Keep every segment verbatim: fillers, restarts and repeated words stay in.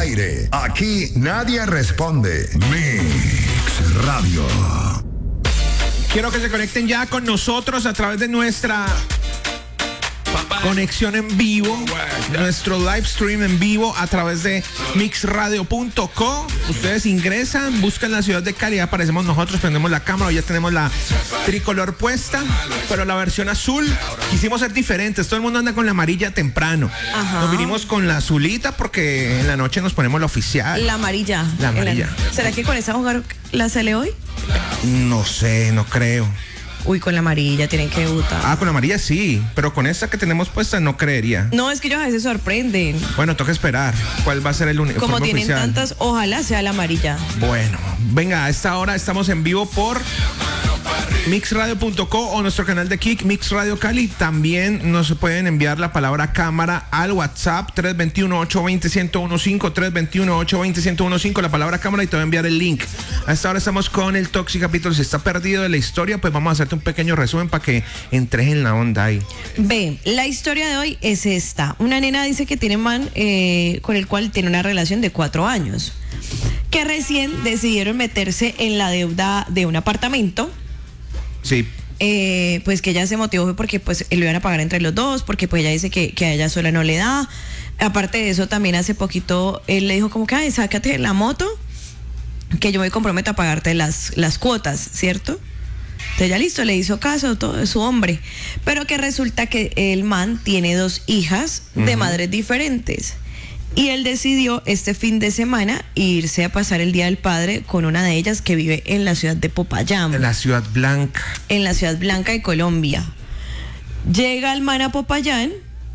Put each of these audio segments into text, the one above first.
aire. Aquí nadie responde. Mix Radio. Quiero que se conecten ya con nosotros a través de nuestra conexión en vivo, nuestro live stream en vivo a través de mix radio punto co. Ustedes ingresan, buscan la ciudad de Cali, aparecemos nosotros, prendemos la cámara, ya tenemos la tricolor puesta, pero la versión azul quisimos ser diferentes. Todo el mundo anda con la amarilla temprano. Ajá. Nos vinimos con la azulita porque en la noche nos ponemos la oficial. La amarilla. La amarilla. La... ¿Será que con esa jugar la sale hoy? No sé, no creo. Uy, con la amarilla tienen que debutar. Ah, con la amarilla sí, pero con esta que tenemos puesta no creería. No, es que ellos a veces sorprenden. Bueno, toca esperar. ¿Cuál va a ser el único? Como tienen oficial? tantas, ojalá sea la amarilla. Bueno, venga, a esta hora estamos en vivo por mix radio punto co o nuestro canal de Kik, Mix Radio Cali. También nos pueden enviar la palabra cámara al WhatsApp tres dos uno, ocho dos cero, uno cero uno cinco, tres dos uno, ocho dos cero, uno cero uno cinco, la palabra cámara, y te voy a enviar el link. A esta hora estamos con el Toxic Capítulo. Si está perdido de la historia, pues vamos a hacerte un pequeño resumen para que entres en la onda ahí. Ve, la historia de hoy es esta. Una nena dice que tiene man eh, con el cual tiene una relación de cuatro años, que recién decidieron meterse en la deuda de un apartamento. Sí. Eh, pues que ella se motivó fue porque pues lo iban a pagar entre los dos, porque pues ella dice que, que a ella sola no le da. Aparte de eso, también hace poquito él le dijo como que, ay, sácate la moto, que yo me comprometo a pagarte las, las cuotas, ¿cierto? Entonces ya listo, le hizo caso, todo su hombre. Pero que resulta que el man tiene dos hijas de uh-huh. madres diferentes. Y él decidió este fin de semana irse a pasar el Día del Padre con una de ellas que vive en la ciudad de Popayán. En la Ciudad Blanca. En la Ciudad Blanca de Colombia. Llega el man a Popayán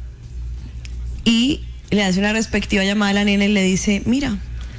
y le hace una respectiva llamada a la nena y le dice, mira,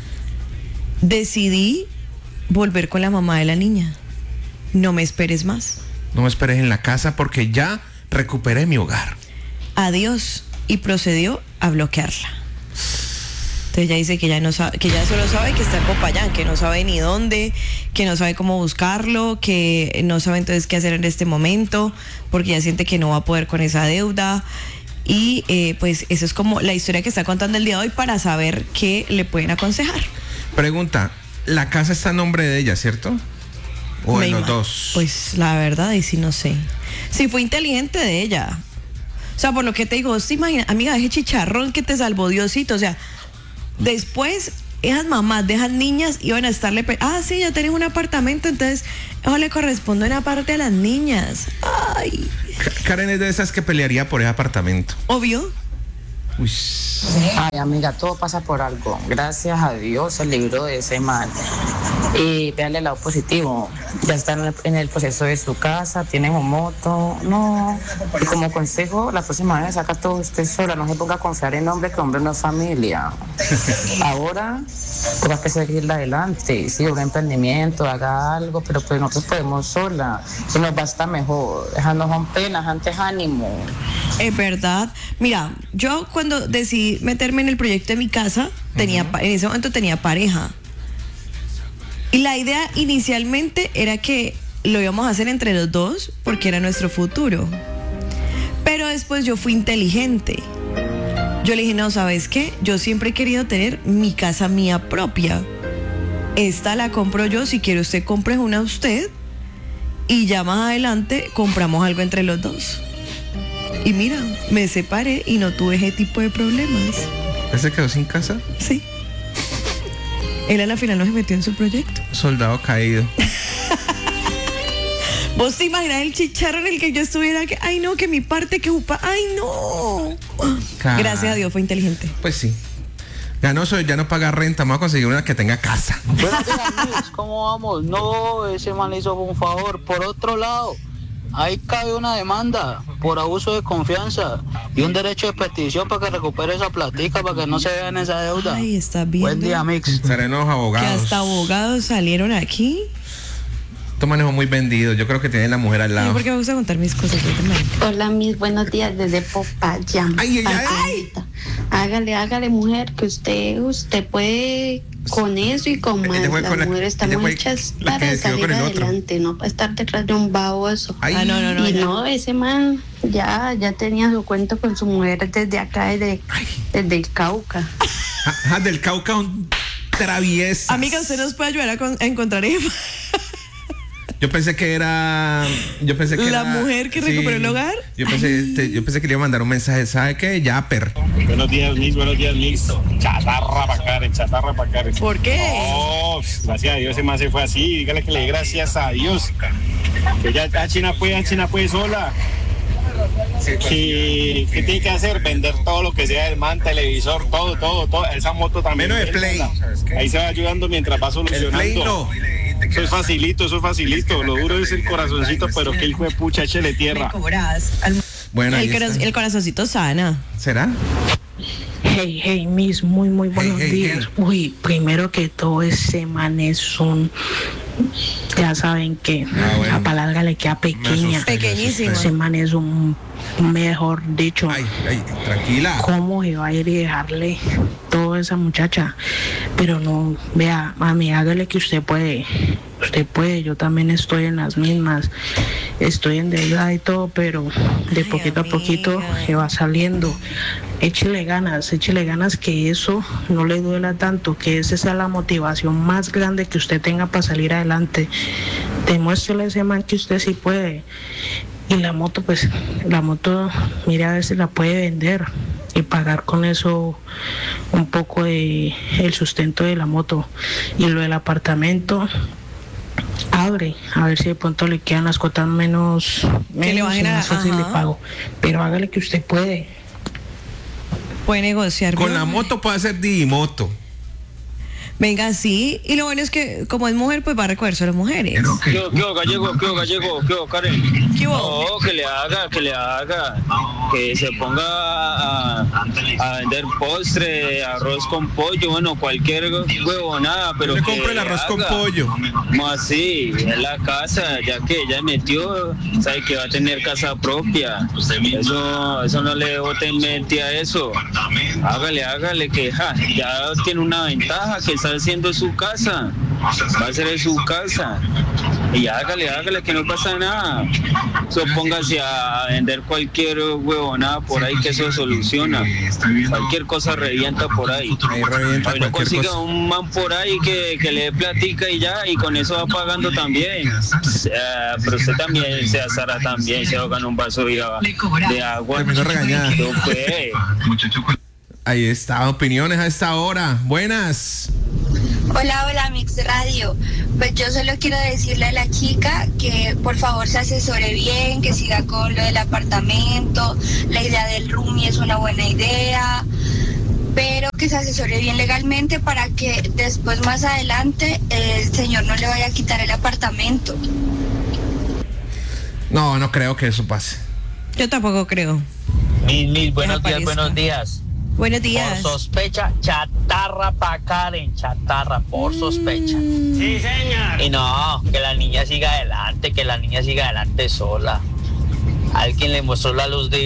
decidí volver con la mamá de la niña. No me esperes más. No me esperes en la casa porque ya recuperé mi hogar. Adiós. Y procedió a bloquearla. Entonces ella dice que ya no sabe, que ya solo sabe que está en Popayán, que no sabe ni dónde, que no sabe cómo buscarlo, que no sabe entonces qué hacer en este momento, porque ya siente que no va a poder con esa deuda. Y eh, pues eso es como la historia que está contando el día de hoy para saber qué le pueden aconsejar. Pregunta, la casa está a nombre de ella, ¿cierto? ¿O Me en los ima- dos? Pues la verdad, y sí no sé. Sí fue inteligente de ella. O sea, por lo que te digo, ¿te imaginas? Amiga, ese chicharrón que te salvó Diosito. O sea, después esas mamás de esas niñas iban a estarle... Pe- ah, sí, ya tenés un apartamento, entonces eso le corresponde una parte a las niñas. Ay. Karen es de esas que pelearía por ese apartamento. Obvio. Uy. Ay, amiga, todo pasa por algo. Gracias a Dios se libró de ese mal. Y véale el lado positivo. Ya está en el, en el proceso de su casa, tiene un moto. No. Y como consejo, la próxima vez saca todo usted sola. No se ponga a confiar en hombre, que hombre no es familia. Ahora, tenga que seguir adelante. Sí, un emprendimiento, haga algo, pero pues nosotros podemos sola. Y nos basta mejor. Esas no son penas, antes ánimo. Es verdad. Mira, yo cuando decidí meterme en el proyecto de mi casa, tenía, uh-huh. en ese momento tenía pareja. Y la idea inicialmente era que lo íbamos a hacer entre los dos porque era nuestro futuro. Pero después yo fui inteligente. Yo le dije, no, ¿sabes qué? Yo siempre he querido tener mi casa mía propia. Esta la compro yo, si quiere usted compre una usted y ya más adelante compramos algo entre los dos. Y mira, me separé y no tuve ese tipo de problemas. ¿Él se quedó sin casa? Sí. Él a la final no se metió en su proyecto. Soldado caído. ¿Vos te imaginas el chicharro en el que yo estuviera? Que, ay, no, que mi parte que upa. ¡Ay, no! Car... Gracias a Dios, fue inteligente. Pues sí. Ya no soy, ya no paga renta, vamos a conseguir una que tenga casa. Buenos días, amigos, ¿cómo vamos? No, ese man le hizo un favor. Por otro lado, ahí cabe una demanda por abuso de confianza y un derecho de petición para que recupere esa platica, para que no se vea en esa deuda. Ay, está bien. Buen día, Mix. Seremos abogados. Que hasta abogados salieron aquí. Tu manejo muy vendido. Yo creo que tiene la mujer al lado. Sí, porque me gusta contar mis cosas. Hola, mis buenos días desde Popayán. Ay, ay, ay, ay. Hágale, hágale, mujer, que usted, usted puede con eso y con más. Las la, mujeres estamos hechas para salir adelante, no para estar detrás de un baboso. Ay, ah, no, no, no. Y ya. no, ese man ya, ya tenía su cuento con su mujer desde acá, desde, desde el Cauca. Ajá, del Cauca un traviesa. Amiga, ¿usted nos puede ayudar a, con- a encontrar Eva? Yo pensé que era. Yo pensé que ¿La era- mujer que recuperó el hogar? Yo pensé, te- yo pensé que le iba a mandar un mensaje. ¿Sabe qué? Ya, per. Buenos días, Mix, buenos días, Mix. Chatarra para Karen, chatarra para Karen. ¿Por qué? Oh, gracias a Dios, ese man se fue así. Dígale que le dé gracias a Dios. Que ya a China puede, a China puede sola. ¿Qué, ¿Qué tiene que hacer? Vender todo lo que sea del man, televisor, todo, todo, todo. Esa moto también. Menos de Play. Ahí se va ayudando mientras va El Play no. solucionando. Eso es facilito, eso es facilito. Lo duro es el corazoncito, pero que hijo de pucha, échele tierra. Bueno, ahí El, cora- está. el corazoncito sana. ¿Será? Hey, hey, Miss, muy, muy buenos hey, días. hey. Uy, primero que todo, ese man es un. Ya saben que Ah, bueno. la palabra le queda pequeña. asusté. Pequeñísimo. Ese man es un. Mejor dicho, Ay, ay, tranquila. ¿cómo se va a ir y dejarle toda esa muchacha? Pero no, vea, mami, hágale que usted puede. Usted puede, yo también estoy en las mismas. Estoy en deuda y todo, pero de Ay, poquito a poquito amiga. se va saliendo. Échele ganas, échele ganas que eso no le duela tanto, que esa sea la motivación más grande que usted tenga para salir adelante. Demuéstrele a ese man que usted sí puede. Y la moto, pues, la moto, mire a ver si la puede vender y pagar con eso un poco de el sustento de la moto. Y lo del apartamento, abre, a ver si de pronto le quedan las cuotas menos, le menos y bajen a- más fácil de ajá. pago. Pero hágale que usted puede. Puede negociar. Con ¿no? la moto puede hacer Digimoto. Venga, sí. Y lo bueno es que, como es mujer, pues va a recoger solo mujeres. ¿Qué hubo, qué hubo, gallego? ¿Qué hubo, gallego? ¿Qué hubo, Karen? ¿Qué hubo? No, que le haga, que le haga, que se ponga a, a vender postre, arroz con pollo, bueno, cualquier huevonada, pero Le que compro el arroz con haga. pollo. No así, en la casa, ya que ella metió, sabe que va a tener casa propia. Eso, eso no le bote en mente a eso. Hágale, hágale, que ja, ya tiene una ventaja, que está haciendo su casa. Va a ser en su casa. Y hágale, hágale, que no pasa nada. So, póngase a vender cualquier huevonada por ahí, que eso soluciona. Cualquier cosa revienta por ahí. Ahí revienta Ay, no cualquier consiga cosa. un man por ahí que, que le dé platica y ya, y con eso va pagando también. Eh, pero usted también, sea Sara, también se ahoga en un vaso de, de agua. Terminó regañada. No puede. Ahí está, opiniones a esta hora. Buenas. Hola, hola Mix Radio. Pues yo solo quiero decirle a la chica que por favor se asesore bien, que siga con lo del apartamento, la idea del roomie es una buena idea, pero que se asesore bien legalmente para que después más adelante el señor no le vaya a quitar el apartamento. No, no creo que eso pase. Yo tampoco creo. Mis, mis, buenos Me días, aparezca. buenos días. Buenos días. Por sospecha, chatarra pa' Karen, chatarra, por sospecha. Sí, señor. Y no, que la niña siga adelante, que la niña siga adelante sola. Alguien le mostró la luz de